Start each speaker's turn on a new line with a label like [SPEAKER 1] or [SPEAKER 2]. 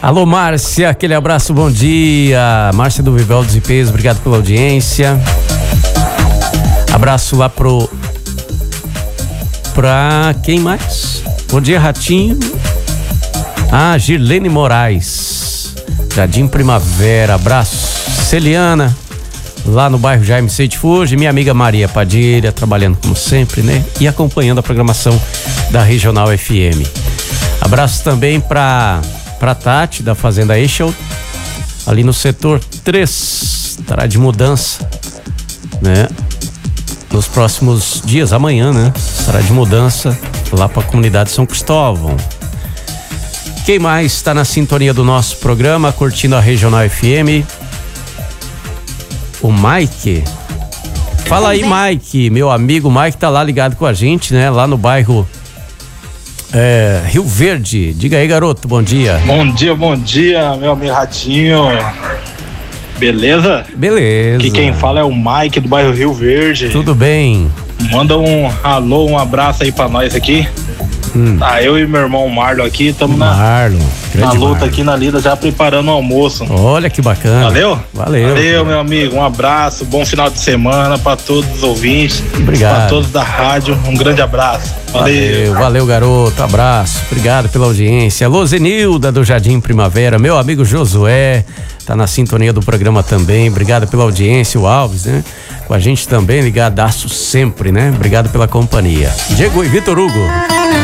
[SPEAKER 1] Alô, Márcia, aquele abraço, bom dia. Márcia do Vivaldo e Peso, obrigado pela audiência. Abraço lá pra quem mais? Bom dia, Ratinho. Girlene Moraes, Jardim Primavera, abraço. Celiana, lá no bairro Jaime Seite Fuji, minha amiga Maria Padilha, trabalhando como sempre, né? E acompanhando a programação da Regional FM. Abraço também pra Tati, da Fazenda Eixel, ali no setor 3, estará de mudança, né? Nos próximos dias, amanhã, né? Estará de mudança lá pra comunidade São Cristóvão. Quem mais está na sintonia do nosso programa, curtindo a Regional FM? O Mike. Fala aí, Mike. Meu amigo Mike tá lá ligado com a gente, né? Lá no bairro Rio Verde. Diga aí, garoto, bom dia.
[SPEAKER 2] Bom dia, meu amigo Ratinho. Beleza?
[SPEAKER 1] Beleza.
[SPEAKER 2] Aqui quem fala é o Mike do bairro Rio Verde.
[SPEAKER 1] Tudo bem.
[SPEAKER 2] Manda um alô, um abraço aí pra nós aqui. Eu e meu irmão Marlon aqui estamos na luta aqui na lida, já preparando o almoço.
[SPEAKER 1] Olha que bacana.
[SPEAKER 2] Valeu, meu amigo, um abraço, bom final de semana para todos os ouvintes.
[SPEAKER 1] Obrigado.
[SPEAKER 2] Para todos da rádio, um grande abraço.
[SPEAKER 1] Valeu, garoto, abraço, obrigado pela audiência. Alô, Zenilda do Jardim Primavera, meu amigo Josué, tá na sintonia do programa também, obrigado pela audiência, o Alves, né? Com a gente também, ligadaço sempre, né? Obrigado pela companhia. Diego e Vitor Hugo.